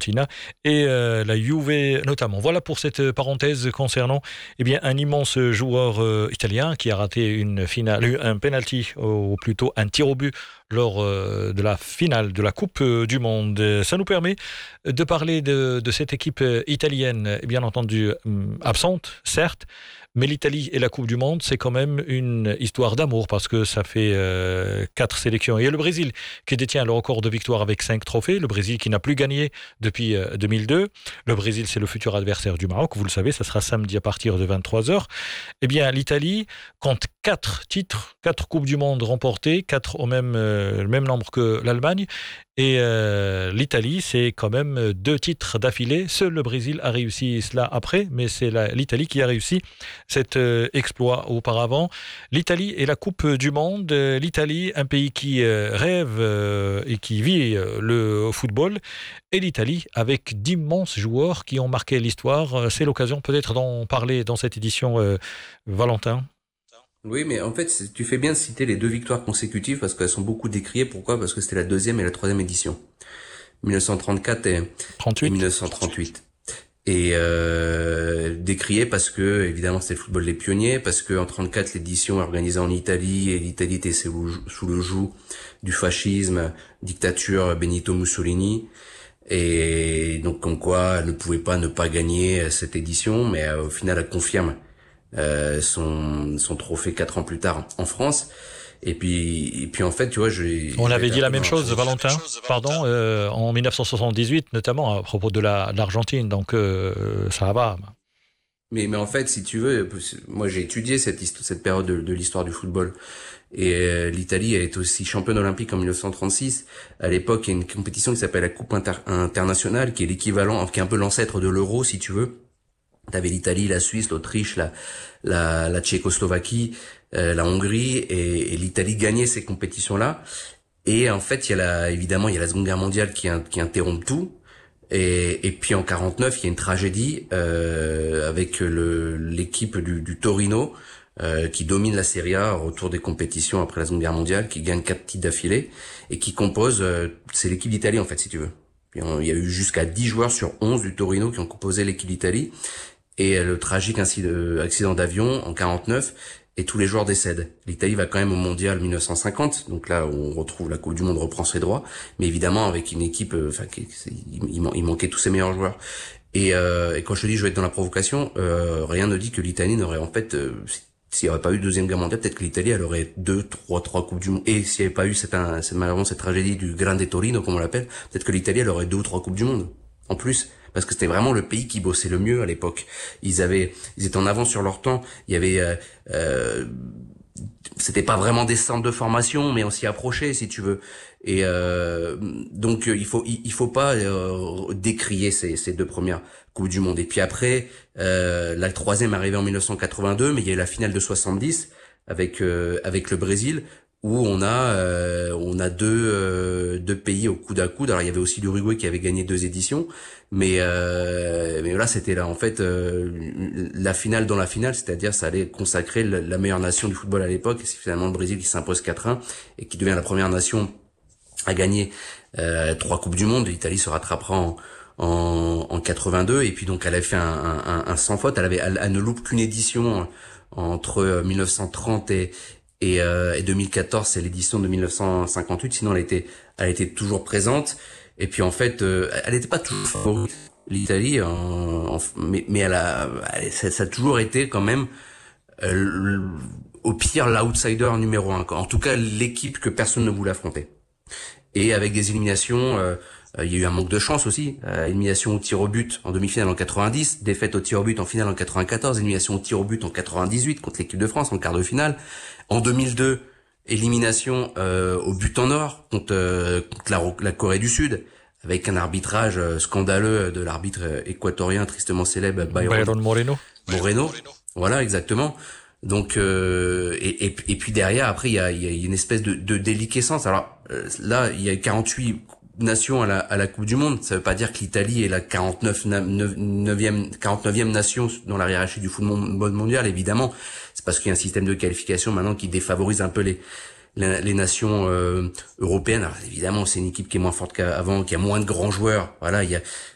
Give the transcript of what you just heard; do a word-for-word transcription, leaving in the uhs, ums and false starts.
Fiorentina et euh, la Juve notamment. Voilà pour cette parenthèse concernant eh bien, un immense joueur euh, italien qui a raté une finale, un penalty, ou plutôt un tir au but lors euh, de la finale de la Coupe du Monde. Ça nous permet de parler de, de cette équipe italienne, bien entendu absente, certes, mais l'Italie et la Coupe du Monde, c'est quand même une histoire d'amour parce que ça fait euh, quatre sélections. Et le Brésil qui détient le record de victoire avec cinq trophées, le Brésil qui n'a plus gagné depuis euh, deux mille deux. Le Brésil, c'est le futur adversaire du Maroc, vous le savez, ça sera samedi à partir de vingt-trois heures. Eh bien, l'Italie compte quatre titres, quatre Coupes du Monde remportées, quatre au même, euh, le même nombre que l'Allemagne. Et euh, l'Italie, c'est quand même deux titres d'affilée. Seul le Brésil a réussi cela après, mais c'est la, l'Italie qui a réussi cet euh, exploit auparavant. L'Italie et la Coupe du Monde. L'Italie, un pays qui euh, rêve euh, et qui vit euh, le football. Et l'Italie, avec d'immenses joueurs qui ont marqué l'histoire. C'est l'occasion peut-être d'en parler dans cette édition, euh, Valentin. Oui, mais en fait, tu fais bien de citer les deux victoires consécutives parce qu'elles sont beaucoup décriées. Pourquoi ? Parce que c'était la deuxième et la troisième édition. dix-neuf cent trente-quatre et, et dix-neuf cent trente-huit. Et euh, décriées parce que, évidemment, c'était le football des pionniers, parce que en trente-quatre, l'édition est organisée en Italie et l'Italie était sous, sous le joug du fascisme, dictature Benito Mussolini. Et donc, comme quoi, elle ne pouvait pas ne pas gagner cette édition, mais euh, au final, elle confirme Euh, son son trophée quatre ans plus tard en France. Et puis et puis en fait, tu vois, je on avait dit la même chose, Valentin, pardon, euh, en dix-neuf cent soixante-dix-huit, notamment à propos de la de l'Argentine. Donc euh, ça va. Mais mais en fait, si tu veux, moi j'ai étudié cette cette période de, de l'histoire du football. Et euh, l'Italie elle est aussi championne olympique en dix-neuf cent trente-six. À l'époque, il y a une compétition qui s'appelle la Coupe inter- internationale, qui est l'équivalent, qui est un peu l'ancêtre de l'Euro, si tu veux. T'avais l'Italie, la Suisse, l'Autriche, la la, la Tchécoslovaquie, euh, la Hongrie, et, et l'Italie gagnait ces compétitions-là. Et en fait, il y a la, évidemment, il y a la Seconde Guerre mondiale qui, qui interrompt tout. Et, et puis en quarante-neuf, il y a une tragédie euh, avec le l'équipe du, du Torino euh, qui domine la Serie A au retour des compétitions après la Seconde Guerre mondiale, qui gagne quatre titres d'affilée et qui compose, euh, c'est l'équipe d'Italie en fait, si tu veux. Il y a eu jusqu'à dix joueurs sur onze du Torino qui ont composé l'équipe d'Italie. Et le tragique accident d'avion en quarante-neuf, et tous les joueurs décèdent. L'Italie va quand même au mondial dix-neuf cent cinquante, donc là on retrouve la Coupe du Monde reprend ses droits, mais évidemment avec une équipe, enfin euh, il, il manquait tous ses meilleurs joueurs. Et, euh, et quand je te dis je vais être dans la provocation, euh, rien ne dit que l'Italie n'aurait en fait, euh, s'il n'y aurait pas eu de deuxième guerre mondiale, peut-être que l'Italie elle aurait deux, trois, trois coupes du monde. Et s'il n'y avait pas eu cette, cette malheureusement cette tragédie du Grande Torino comme on l'appelle, peut-être que l'Italie elle aurait deux ou trois coupes du monde en plus. Parce que c'était vraiment le pays qui bossait le mieux à l'époque. Ils avaient, ils étaient en avance sur leur temps. Il y avait, euh, euh, c'était pas vraiment des centres de formation, mais on s'y approchait, si tu veux. Et euh, donc il faut, il, il faut pas euh, décrier ces, ces deux premières coupes du monde. Et puis après, euh, la troisième est arrivée en dix-neuf cent quatre-vingt-deux, mais il y a eu la finale de soixante-dix avec euh, avec le Brésil, où on a euh, on a deux euh, deux pays au coude à coude. Alors il y avait aussi l'Uruguay qui avait gagné deux éditions, mais euh, mais là c'était là en fait euh, la finale dans la finale, c'est-à-dire ça allait consacrer la, la meilleure nation du football à l'époque. Et c'est finalement le Brésil qui s'impose quatre un et qui devient la première nation à gagner euh, trois coupes du monde. L'Italie se rattrapera en en, en quatre-vingt-deux et puis donc elle avait fait un, un, un sans faute. Elle avait elle, elle ne loupe qu'une édition entre dix-neuf cent trente et Et, euh, et deux mille quatorze, c'est l'édition de dix-neuf cent cinquante-huit. Sinon, elle était, elle était toujours présente. Et puis en fait, euh, elle n'était pas toujours favorite, l'Italie, en, en, mais, mais elle a, elle, ça, ça a toujours été quand même euh, au pire l'outsider numéro un. En tout cas, l'équipe que personne ne voulait affronter. Et avec des éliminations, euh, il y a eu un manque de chance aussi. Euh, élimination au tir au but en demi-finale en quatre-vingt-dix, défaite au tir au but en finale en quatre-vingt-quatorze, élimination au tir au but en quatre-vingt-dix-huit contre l'équipe de France en quart de finale. En deux mille deux, élimination euh, au but en or contre, euh, contre la, la Corée du Sud, avec un arbitrage scandaleux de l'arbitre équatorien tristement célèbre Byron, Byron Moreno. Moreno. Voilà, exactement. Donc euh, et, et, et puis derrière, après il y a, il y a une espèce de, de déliquescence. Alors euh, là, il y a quarante-huit nations à la, à la Coupe du Monde. Ça veut pas dire que l'Italie est la quarante-neuvième, quarante-neuvième nation dans la hiérarchie du football mondial, évidemment. C'est parce qu'il y a un système de qualification maintenant qui défavorise un peu les les, les nations euh, européennes. Alors évidemment, c'est une équipe qui est moins forte qu'avant, qui a moins de grands joueurs. Voilà, il y a